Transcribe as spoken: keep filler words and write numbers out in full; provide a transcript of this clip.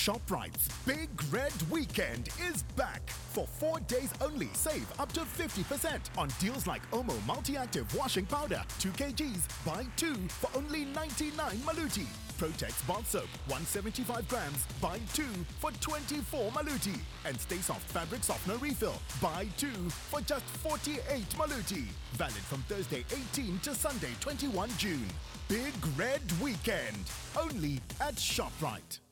ShopRite's Big Red Weekend is back. For four days only, save up to fifty percent on deals like Omo Multi-Active Washing Powder, two kilograms, buy two for only ninety-nine Maluti. Protex Bar Soap, one hundred seventy-five grams, buy two for twenty-four Maluti. And Stay Soft Fabric Softener Refill, buy two for just forty-eight Maluti. Valid from Thursday eighteenth to Sunday twenty-first June. Big Red Weekend, only at ShopRite.